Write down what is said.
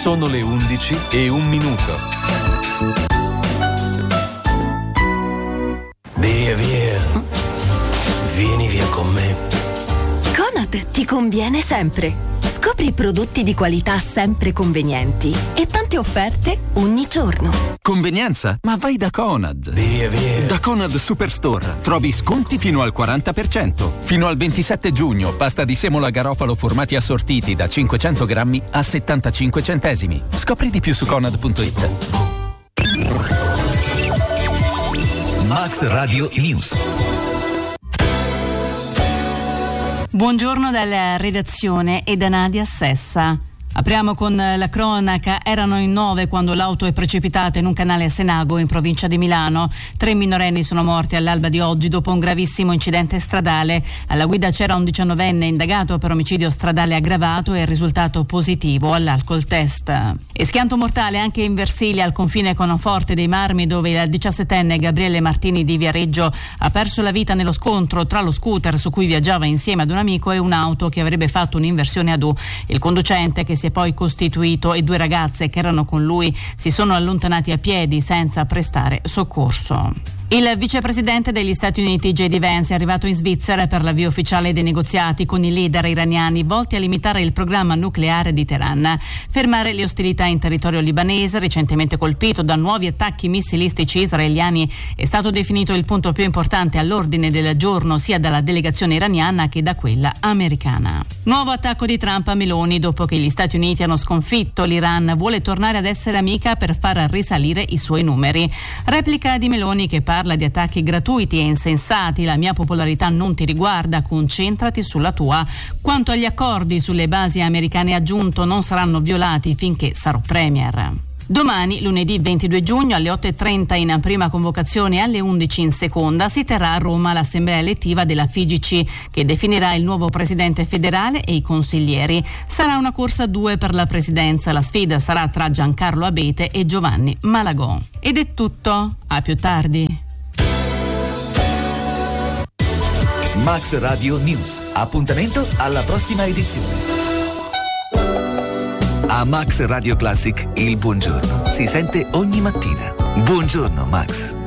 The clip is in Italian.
Sono le 11:01. Via, via. Vieni via con me. Conad ti conviene sempre. Scopri prodotti di qualità sempre convenienti e tante offerte ogni giorno. Convenienza? Ma vai da Conad. Via, via. Da Conad Superstore trovi sconti fino al 40%. Fino al 27 giugno, pasta di semola garofalo formati assortiti da 500 grammi a 75 centesimi. Scopri di più su Conad.it. Max Radio News. Buongiorno dalla redazione e da Nadia Sessa. Apriamo con la cronaca. Erano in 9 quando l'auto è precipitata in un canale a Senago, in provincia di Milano. 3 minorenni sono morti all'alba di oggi dopo un gravissimo incidente stradale. Alla guida c'era un 19enne indagato per omicidio stradale aggravato e il risultato positivo all'alcol test. E schianto mortale anche in Versilia, al confine con Forte dei Marmi, dove il 17enne Gabriele Martini di Viareggio ha perso la vita nello scontro tra lo scooter su cui viaggiava insieme ad un amico e un'auto che avrebbe fatto un'inversione ad U. Il conducente, che si è poi costituito, e 2 ragazze che erano con lui si sono allontanati a piedi senza prestare soccorso. Il vicepresidente degli Stati Uniti J.D. Vance è arrivato in Svizzera per l'avvio ufficiale dei negoziati con i leader iraniani volti a limitare il programma nucleare di Teheran, fermare le ostilità in territorio libanese recentemente colpito da nuovi attacchi missilistici israeliani. È stato definito il punto più importante all'ordine del giorno sia dalla delegazione iraniana che da quella americana. Nuovo attacco di Trump a Meloni. Dopo che gli Stati Uniti hanno sconfitto l'Iran, vuole tornare ad essere amica per far risalire i suoi numeri. Replica di Meloni, che parla di attacchi gratuiti e insensati. La mia popolarità non ti riguarda, concentrati sulla tua. Quanto agli accordi sulle basi americane, ha aggiunto, non saranno violati finché sarò premier. Domani, lunedì 22 giugno, alle 8:30 in prima convocazione e alle 11 in seconda, si terrà a Roma l'assemblea elettiva della FIGC, che definirà il nuovo presidente federale e i consiglieri. Sarà una corsa a 2 per la presidenza. La sfida sarà tra Giancarlo Abete e Giovanni Malagò. Ed è tutto. A più tardi. Max Radio News. Appuntamento alla prossima edizione. A Max Radio Classic il buongiorno si sente ogni mattina. Buongiorno Max.